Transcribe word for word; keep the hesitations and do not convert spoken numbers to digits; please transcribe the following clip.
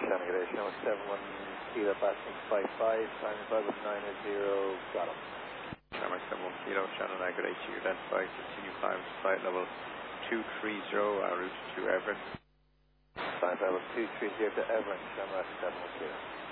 Shannon, good day. Shannon, seven one kilo, passing five five, climbing five nine zero, got him. Shannon, seven one kilo, Shannon, good day to you, identify, continue climb to flight level two three zero, uh, route to Everett. Flight level two three zero to Everett, Shannon, seven one kilo.